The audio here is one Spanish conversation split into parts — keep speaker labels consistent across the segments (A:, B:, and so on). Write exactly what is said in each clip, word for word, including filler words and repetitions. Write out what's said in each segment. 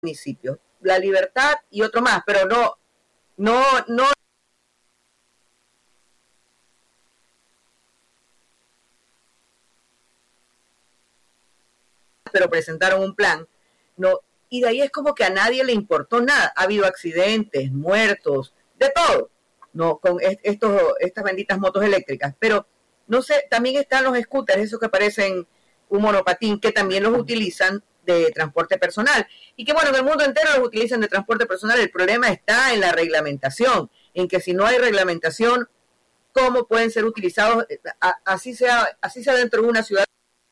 A: municipios, La Libertad y otro más, pero no, no, no. Pero presentaron un plan, no, y de ahí es como que a nadie le importó nada. Ha habido accidentes, muertos, de todo, no, con estos, estas benditas motos eléctricas, pero no sé, también están los scooters, esos que parecen un monopatín, que también los utilizan de transporte personal, y que bueno, en el mundo entero los utilizan de transporte personal. El problema está en la reglamentación, en que si no hay reglamentación, ¿cómo pueden ser utilizados, así sea, así sea dentro de una ciudad?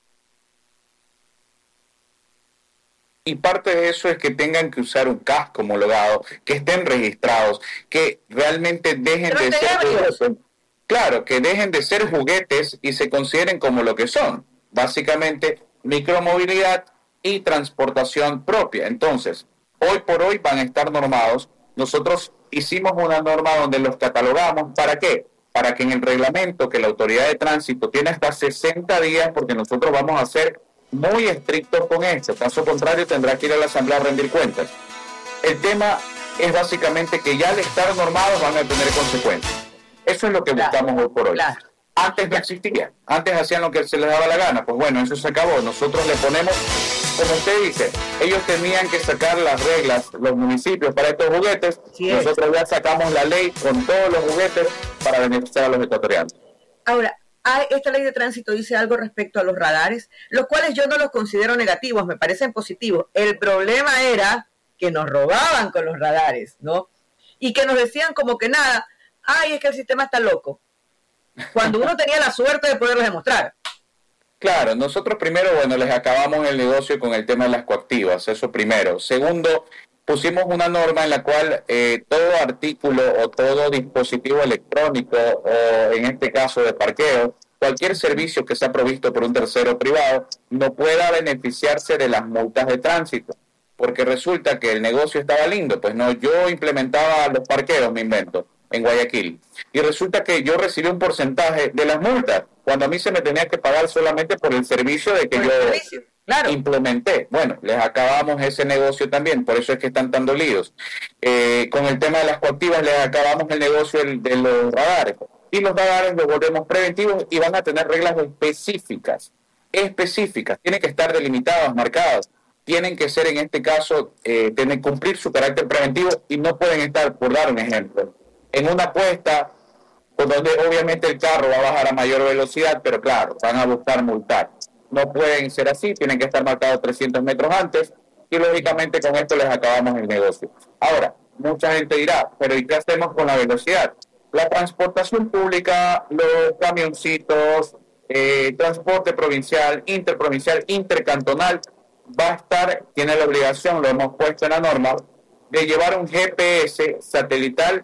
B: Y parte de eso es que tengan que usar un casco homologado, que estén registrados, que realmente dejen
A: Pero
B: de ser
A: juguetes.
B: Claro, que dejen de ser juguetes y se consideren como lo que son, básicamente micromovilidad y transportación propia. Entonces, hoy por hoy van a estar normados. Nosotros hicimos una norma donde los catalogamos. ¿Para qué? Para que en el reglamento que la autoridad de tránsito tiene hasta sesenta días, porque nosotros vamos a ser muy estrictos con esto. Caso contrario, tendrá que ir a la asamblea a rendir cuentas. El tema es básicamente que ya al estar normados van a tener consecuencias. Eso es lo que
A: Claro,
B: buscamos hoy por hoy.
A: claro.
B: Antes no existía. Antes hacían lo que se les daba la gana. Pues bueno, eso se acabó. Nosotros le ponemos, como usted dice, ellos tenían que sacar las reglas, los municipios, para estos juguetes.
A: Sí,
B: Nosotros ya sacamos la ley con todos los juguetes para beneficiar a los ecuatorianos.
A: Ahora, esta ley de tránsito dice algo respecto a los radares, los cuales yo no los considero negativos, me parecen positivos. El problema era que nos robaban con los radares, ¿no? Y que nos decían como que nada, ay, es que el sistema está loco, cuando uno tenía la suerte de poderlo demostrar.
B: Claro, nosotros primero, bueno, les acabamos el negocio con el tema de las coactivas, eso primero. Segundo, pusimos una norma en la cual eh, todo artículo o todo dispositivo electrónico, o en este caso de parqueo, cualquier servicio que sea provisto por un tercero privado, no pueda beneficiarse de las multas de tránsito. Porque resulta que el negocio estaba lindo, pues no, yo implementaba los parqueos, me invento, en Guayaquil. Y resulta que yo recibí un porcentaje de las multas, cuando a mí se me tenía que pagar solamente por el servicio de que yo
A: claro.
B: implementé. Bueno, les acabamos ese negocio también, por eso es que están tan dolidos. Eh, con el tema de las coactivas les acabamos el negocio de los radares. Y los radares los volvemos preventivos y van a tener reglas específicas, específicas, tienen que estar delimitadas, marcadas. Tienen que ser, en este caso, eh, tienen que cumplir su carácter preventivo y no pueden estar, por dar un ejemplo, en una apuesta por donde obviamente el carro va a bajar a mayor velocidad, pero claro, van a buscar multar. No pueden ser así, tienen que estar marcados trescientos metros antes y lógicamente con esto les acabamos el negocio. Ahora, mucha gente dirá, pero ¿y qué hacemos con la velocidad? La transportación pública, los camioncitos, eh, transporte provincial, interprovincial, intercantonal, va a estar, tiene la obligación, lo hemos puesto en la norma, de llevar un G P S satelital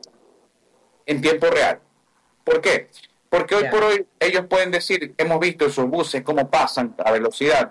B: en tiempo real. ¿Por qué? Porque hoy yeah. por hoy ellos pueden decir, hemos visto esos buses cómo pasan a velocidad.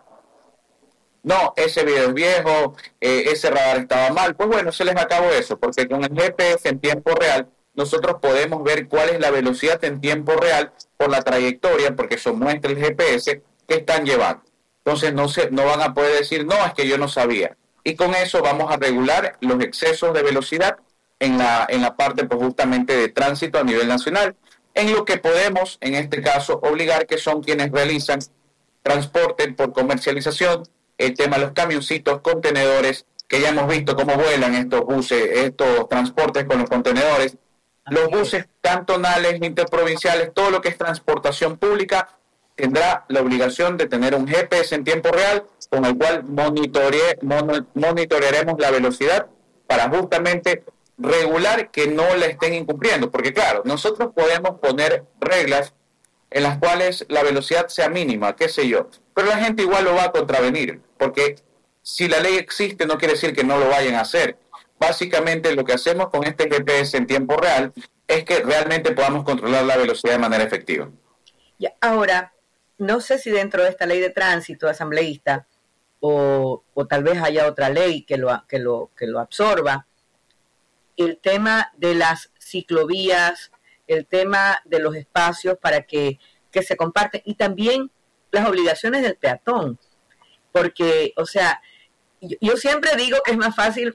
B: No, ese video es viejo, eh, ese radar estaba mal. Pues bueno, se les acabó eso, porque con el G P S en tiempo real nosotros podemos ver cuál es la velocidad en tiempo real por la trayectoria, porque eso muestra el G P S que están llevando. Entonces no, se, no van a poder decir, no, es que yo no sabía. Y con eso vamos a regular los excesos de velocidad en la, en la parte pues, justamente de tránsito a nivel nacional, en lo que podemos, en este caso, obligar que son quienes realizan transporte por comercialización, el tema de los camioncitos, contenedores, que ya hemos visto cómo vuelan estos buses, estos transportes con los contenedores, los buses cantonales, interprovinciales, todo lo que es transportación pública, tendrá la obligación de tener un G P S en tiempo real con el cual monitore, mon, monitorearemos la velocidad para justamente regular que no la estén incumpliendo. Porque claro, nosotros podemos poner reglas en las cuales la velocidad sea mínima, qué sé yo, pero la gente igual lo va a contravenir, porque si la ley existe no quiere decir que no lo vayan a hacer. Básicamente lo que hacemos con este G P S en tiempo real es que realmente podamos controlar la velocidad de manera efectiva.
A: Y ahora, no sé si dentro de esta ley de tránsito asambleísta o, o tal vez haya otra ley que lo, que, lo, que lo absorba, el tema de las ciclovías, el tema de los espacios para que, que se comparten y también las obligaciones del peatón. Porque, o sea, yo, yo siempre digo que es más fácil